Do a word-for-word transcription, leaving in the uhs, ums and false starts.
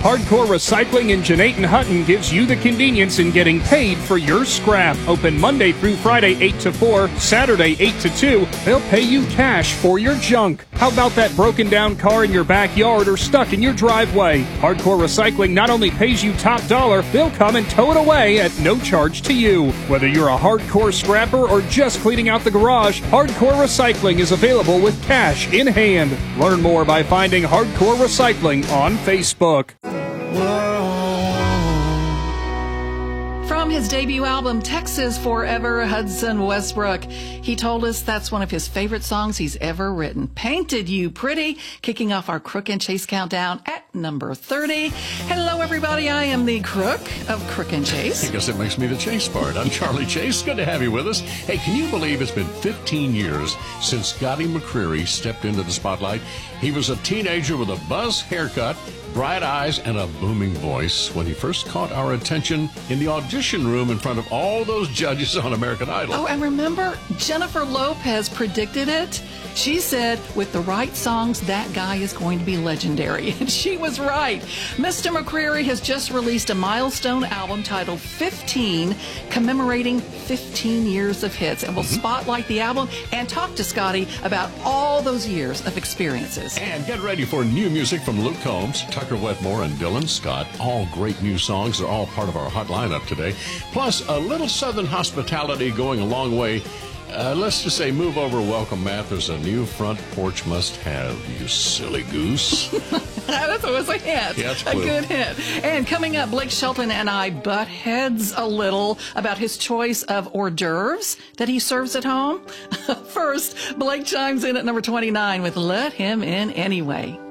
Hardcore Recycling in Jeanette Hutton gives you the convenience in getting paid for your scrap. Open Monday through Friday eight to four, Saturday eight to two. They'll pay you cash for your junk. How about that broken down car in your backyard or stuck in your driveway? Hardcore Recycling not only pays you top dollar, they'll come and tow it away at no charge to you. Whether you're a hardcore scrapper or just cleaning out the garage, Hardcore Recycling is available with cash in hand. Learn more by finding Hardcore Recycling on Facebook. From his debut album, Texas Forever, Hudson Westbrook. He told us that's one of his favorite songs he's ever written. Painted You Pretty, kicking off our Crook and Chase countdown at number thirty. Hello, everybody. I am the Crook of Crook and Chase. I guess it makes me the Chase part. I'm Charlie Chase. Good to have you with us. Hey, can you believe it's been fifteen years since Scotty McCreery stepped into the spotlight? He was a teenager with a buzz haircut, bright eyes, and a booming voice when he first caught our attention in the audition room in front of all those judges on American Idol. Oh, and remember, Jennifer Lopez predicted it. She said, with the right songs, that guy is going to be legendary. And she was right. Mister McCreery has just released a milestone album titled fifteen, commemorating fifteen years of hits. And we'll mm-hmm. spotlight the album and talk to Scotty about all those years of experiences. And get ready for new music from Luke Combs, Tucker Wetmore, and Dylan Scott. All great new songs. They're all part of our hot lineup today. Plus, a little Southern hospitality going a long way. Uh, let's just say, move over, welcome, Matt. There's a new front porch must-have, you silly goose. That was a hint. Yeah, that's a good hint. And coming up, Blake Shelton and I butt heads a little about his choice of hors d'oeuvres that he serves at home. First, Blake chimes in at number twenty-nine with Let Him In Anyway.